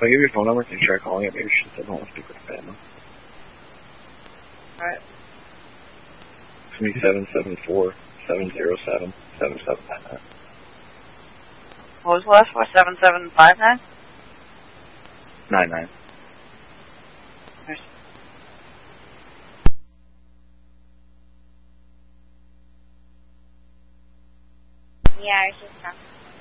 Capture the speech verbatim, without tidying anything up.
If I give you your phone number, can you try calling it? Maybe she doesn't want to speak with the family. Alright. It's going to be seven seven four, seven zero seven, seven seven nine nine. What was the last four? seven seven five nine? nine nine. There's Yeah, it's just not.